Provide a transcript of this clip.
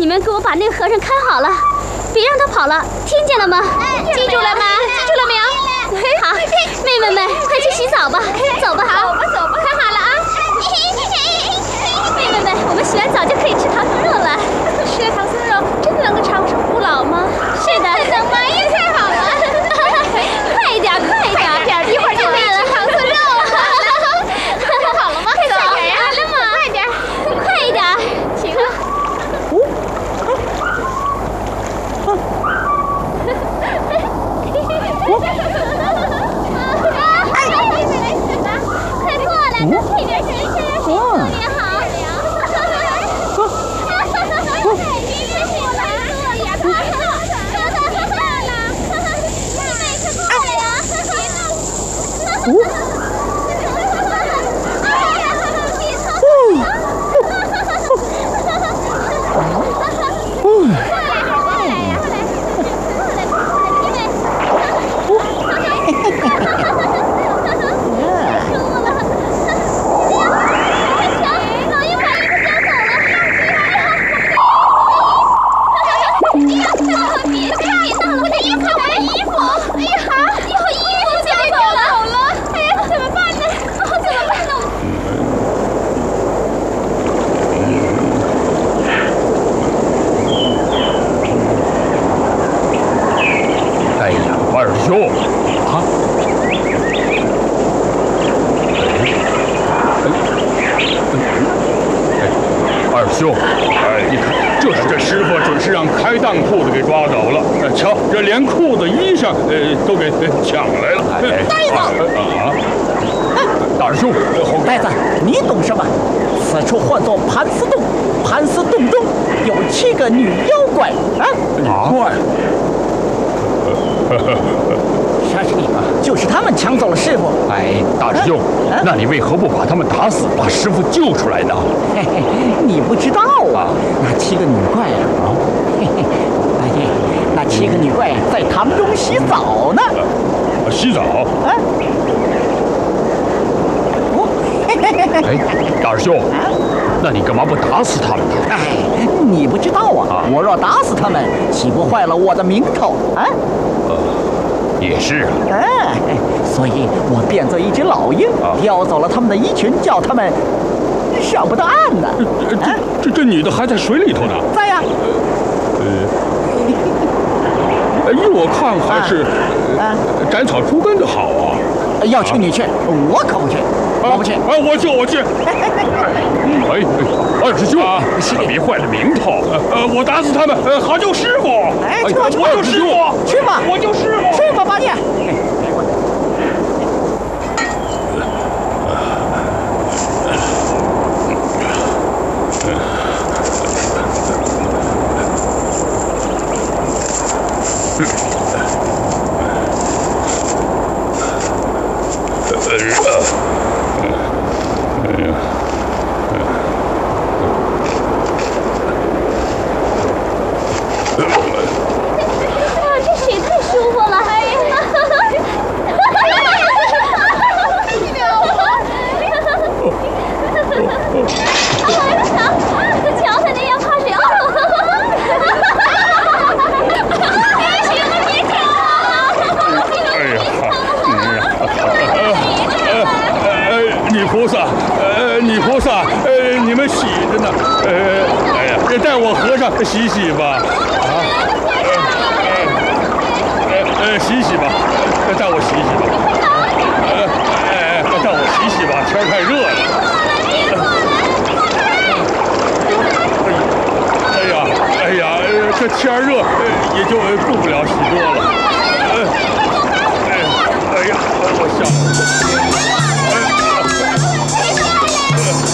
你们给我把那个和尚看好了，别让他跑了，听见了吗？ 记住了吗？记住了没有？ 好，妹妹们，快去洗澡吧，走吧。 好，我们走吧，看好了啊！ 妹妹们，我们洗完澡就可以吃唐僧肉了。 吃了唐僧肉，真的能够长生不老吗？ 是的， 能吗？也太好了！ 快一点， 一会儿就可以吃唐僧肉了。看好了吗？快走，来了吗？ 快一点， 行了。 快过来，跟配边谁特别好。 兄，你看，这师傅准是让开裆裤子给抓走了。瞧，这连裤子、衣裳，都给抢来了。 呆子！ 大师兄， 呆子，你懂什么？此处唤作盘丝洞，盘丝洞中有7个女妖怪啊！ 女怪？ 沙师弟，就是他们抢走了师傅。 大师兄，那你为何不把他们打死，把师傅救出来呢？ 嘿嘿，你不知道啊，那7个女怪啊，嘿嘿，大爷，那7个女怪在塘中洗澡呢。 洗澡？大师兄，那你干嘛不打死他们呢？ 你不知道啊，我若打死他们，岂不坏了我的名头啊？ 也是啊。 所以我变作一只老鹰，叼走了他们的衣裙，叫他们上不到岸呢。 这女的还在水里头呢。 在呀。 依我看还是斩草除根的好啊。 要去你去，我可不去，我不去。 我去。二师兄，别坏了名头。我打死他们，好救师傅。我救师傅， 去吧， 我救师傅， 去吧，八戒。 这水太舒服了，瞧他那样怕水女菩萨，你们洗着呢，带我和尚洗洗吧，洗洗吧，带我洗洗吧，带我洗洗吧，天太热了。这天热，也就顾不了许多了。我想。